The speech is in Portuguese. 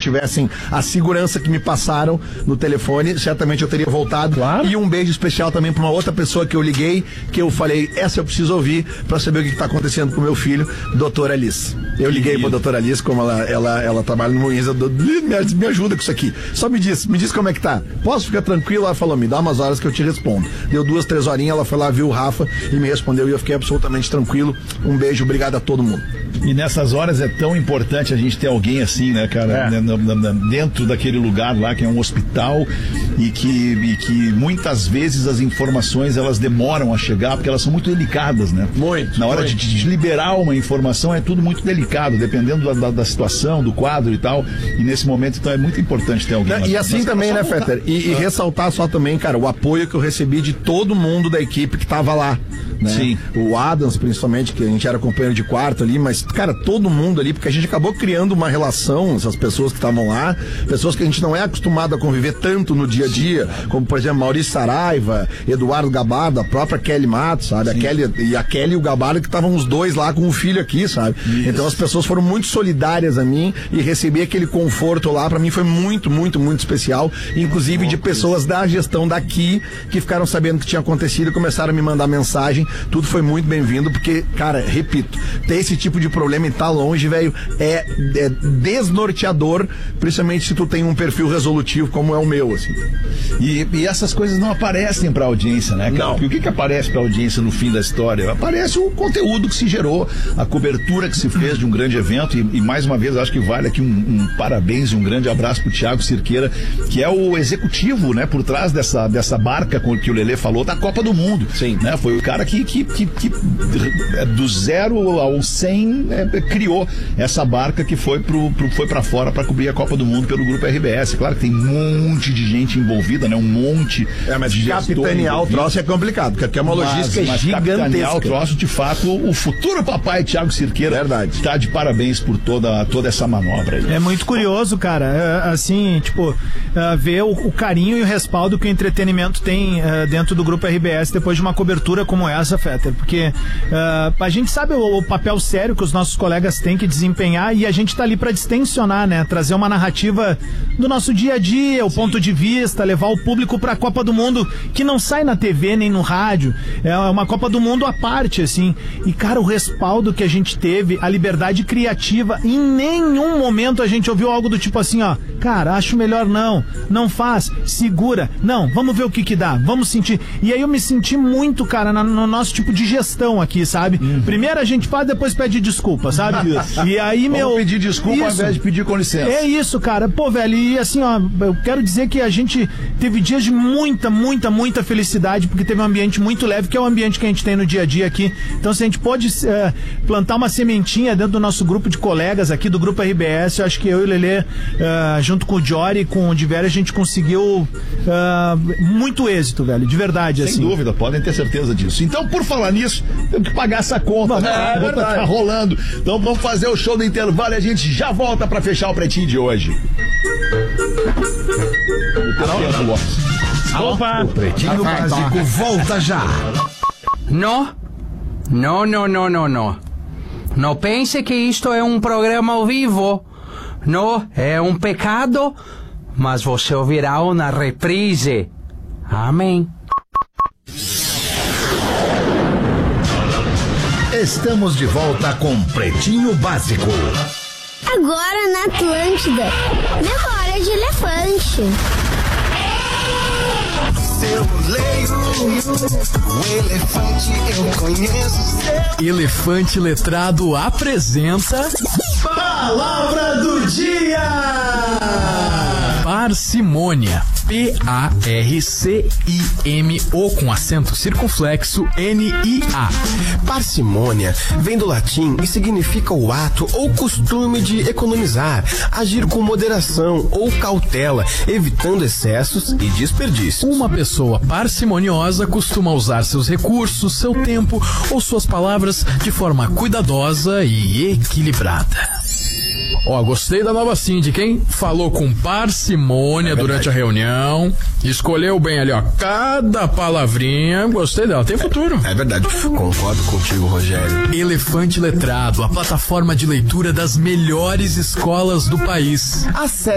tivessem a segurança que me passaram no telefone, certamente eu teria voltado. Claro. E um beijo especial também pra uma outra pessoa que eu liguei, que eu falei, essa eu preciso ouvir pra saber o que tá acontecendo com o meu filho, doutora Alice. Eu liguei pra doutora Alice, como ela trabalha no Moinhos, me ajuda com isso aqui. Só me diz como é que tá. Posso ficar tranquilo? Ela falou, me dá umas horas que eu te respondo. Deu 2, 3 horinhas, ela foi lá, viu o Rafa e me respondeu e eu fiquei absolutamente tranquilo. Um beijo, obrigado a todo mundo. E nessas horas é tão importante a gente ter alguém assim, né, cara, dentro daquele lugar lá que é um hospital e que muitas vezes as informações elas demoram a chegar porque elas são muito delicadas, né? Muito. Na hora de liberar uma informação é tudo muito delicado, dependendo da situação, do quadro e tal. E nesse momento, então, é muito importante ter alguém lá. E assim também, né, Fetter? E ressaltar só também, cara, o apoio que eu recebi de todo mundo da equipe que tava lá. Né? Sim. O Adams, principalmente, que a gente era companheiro de quarto ali, mas, cara, todo mundo ali, porque a gente acabou criando uma relação, essas pessoas que estavam lá, pessoas que a gente não é acostumado a conviver tanto no dia a dia, como, por exemplo, Maurício Saraiva, Eduardo Gabardo, a própria Kelly Matos, sabe? A Kelly e o Gabardo, que estavam os dois lá com o filho aqui, sabe? Isso. Então as pessoas foram muito solidárias a mim e receber aquele conforto lá, pra mim foi muito, muito, muito especial, inclusive de pessoas da gestão daqui, que ficaram sabendo o que tinha acontecido e começaram a me mandar mensagem. Tudo foi muito bem-vindo, porque, cara, repito, ter esse tipo de problema e tá longe, velho, é desnorteador, principalmente se tu tem um perfil resolutivo como é o meu, assim. E essas coisas não aparecem pra audiência, né, cara? Não. Porque o que aparece pra audiência no fim da história? Aparece o conteúdo que se gerou, a cobertura que se fez de um grande evento e mais uma vez, acho que vale aqui um parabéns e um grande abraço pro Thiago Cirqueira, que é o executivo, né, por trás dessa barca com que o Lelê falou, da Copa do Mundo. Sim. Né? Foi o cara que do 0 ao 100 criou essa barca que foi pra fora pra cobrir a Copa do Mundo pelo Grupo RBS. Claro que tem um monte de gente envolvida, né? Um monte mas de capitanear o troço é complicado, porque aqui é uma logística gigantesca. Capitanear o troço, de fato, o futuro papai Thiago Cirqueira tá de parabéns por toda essa manobra aí. É muito curioso, cara, assim, tipo, ver o carinho e o respaldo que o entretenimento tem dentro do Grupo RBS depois de uma cobertura como essa, Fetter, porque a gente sabe o papel sério que os nossos colegas têm que desempenhar e a gente tá ali pra distensionar, né, trazer uma narrativa do nosso dia a dia, o ponto de vista, levar o público pra Copa do Mundo, que não sai na TV nem no rádio, é uma Copa do Mundo à parte, assim, e cara, o respaldo que a gente teve, a liberdade criativa, em nenhum momento a gente ouviu algo do tipo assim, ó, cara, acho melhor não faz, segura, não, vamos ver o que dá, vamos sentir, e aí eu me senti muito, cara, no nosso tipo de gestão aqui, sabe? Primeiro a gente faz, depois pede desculpa, sabe? E aí, vamos pedir desculpa ao invés de pedir com licença. É isso, cara, pô, velho, e assim, ó, eu quero dizer que a gente teve dias de muita, muita, muita felicidade, porque teve um ambiente muito leve, que é o ambiente que a gente tem no dia a dia aqui. Então, se a gente pode plantar uma sementinha dentro do nosso grupo de colegas aqui do Grupo RBS, eu acho que eu e o Lelê, junto com o Jory e com o Diver, a gente conseguiu muito êxito, velho, de verdade, assim. Sem dúvida, podem ter certeza disso. Então, por falar nisso, temos que pagar essa conta, né? A conta tá rolando. Então, vamos fazer o show do intervalo e a gente já volta pra fechar o Pretinho de hoje. Opa! O Pretinho Básico volta já. No. Não pense que isto é um programa ao vivo. Não, é um pecado, mas você ouvirá na reprise. Amém. Estamos de volta com Pretinho Básico. Agora na Atlântida, memória de elefante. Eu leio o elefante, eu conheço seu. Elefante Letrado apresenta Palavra do Dia! Parcimônia. P-A-R-C-I-M-O com acento circunflexo N-I-A. Parcimônia vem do latim e significa o ato ou costume de economizar, agir com moderação ou cautela, evitando excessos e desperdícios. Uma pessoa parcimoniosa costuma usar seus recursos, seu tempo ou suas palavras de forma cuidadosa e equilibrada. Ó, gostei da nova síndica, hein? Falou com parcimônia durante a reunião, escolheu bem ali, ó, cada palavrinha, gostei dela, tem futuro. É verdade, concordo contigo, Rogério. Elefante Letrado, a plataforma de leitura das melhores escolas do país.